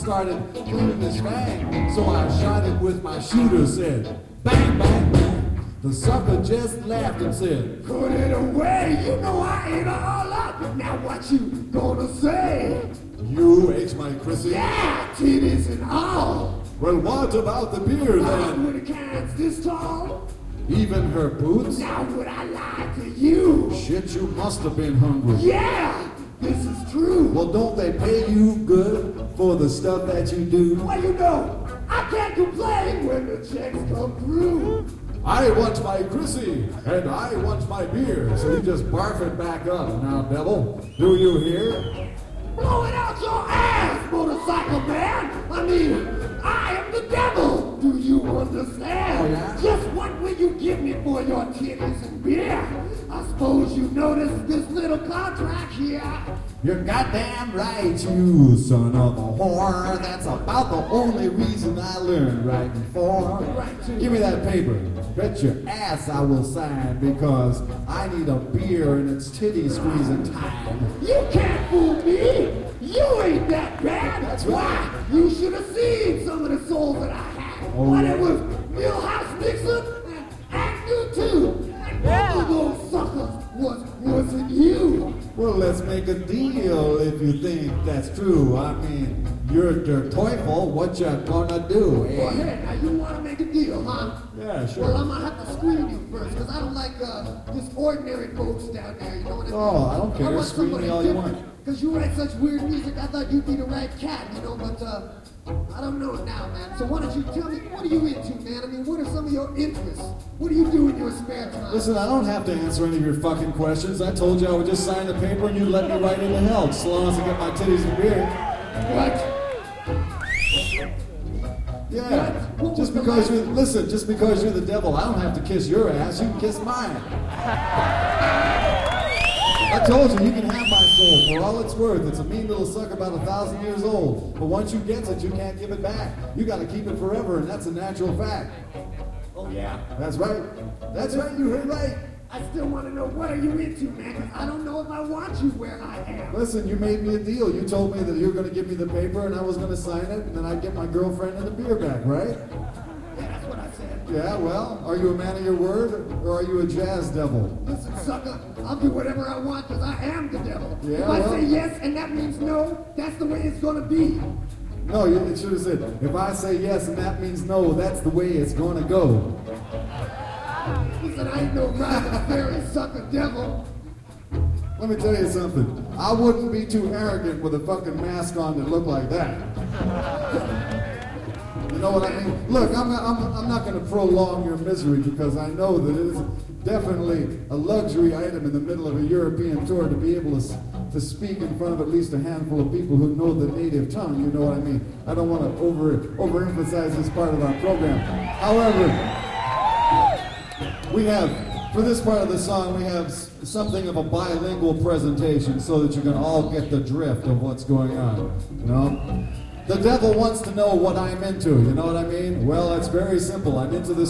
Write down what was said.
started cleaning his fang, so I shot it with my shooter, said, bang, bang, bang. The sucker just laughed and said, put it away, you know I ate all up. Now what you gonna say? You ate my Chrissy? Yeah, titties and all. Well, what about the beer then? With the cans this tall? Even her boots? Now would I lie to you? Shit, you must have been hungry. Yeah, this is true. Well, don't they pay you good for the stuff that you do? Well, you know, I can't complain when the checks come through. I want my Chrissy, and I want my beer. So you just barf it back up. Now, devil, do you hear? Blow it out your ass, motorcycle man. I mean, I am the devil. Do you understand? Oh, yeah? Just what will you give me for your titties and beer? I suppose you noticed this little contract here. You're goddamn right, you son of a whore. That's about the only reason I learned right before. Give me that paper. Bet your ass I will sign because I need a beer and it's titty squeezing time. You can't fool me. You ain't that bad. That's right. Why? You should have seen some of the souls that I had. Oh, But yeah. it was Milhouse Nixon and you too. And both of those suckers wasn't you. Well, let's make a deal if you think that's true. I mean, you're der Teufel, what you gonna do, eh? Go ahead, now you want to make a deal, huh? Yeah, sure. Well, I'm going to have to screen you first, because I don't like just ordinary folks down there, you know what I mean? Oh, I don't care. Screen me all you want. Because you write such weird music, I thought you'd be the right cat, you know, but I don't know now, man. So why don't you tell me, what are you into, man? I mean, what are some of your interests? What do you do in your spare time? Listen, I don't have to answer any of your fucking questions. I told you I would just sign the paper and you'd let me right into hell, as long as I get my titties and beer. What? Yeah, just because you're the devil, I don't have to kiss your ass, you can kiss mine. I told you can have my soul for all it's worth. It's a mean little sucker about 1,000 years old. But once you get it, you can't give it back. You gotta keep it forever, and that's a natural fact. Oh, yeah? That's right. That's right, you heard right. I still want to know, what are you into, man? 'Cause I don't know if I want you where I am. Listen, you made me a deal. You told me that you were gonna give me the paper and I was gonna sign it, and then I'd get my girlfriend and the beer back, right? Yeah, that's what I said. Yeah, well, are you a man of your word, or are you a jazz devil? Listen, sucker, I'll do whatever I want because I am the devil. Yeah, if I well- say yes and that means no, that's the way it's going to be. No, it should have said, if I say yes and that means no, that's the way it's gonna go. Listen, I ain't no rotten fairy sucker devil. Let me tell you something. I wouldn't be too arrogant with a fucking mask on that looked like that. You know what I mean? Look, I'm not going to prolong your misery because I know that it is definitely a luxury item in the middle of a European tour to be able to speak in front of at least a handful of people who know the native tongue. You know what I mean? I don't want to overemphasize this part of our program. However, we have, for this part of the song, we have something of a bilingual presentation so that you can all get the drift of what's going on, you know? The devil wants to know what I'm into, you know what I mean? Well, it's very simple. I'm into this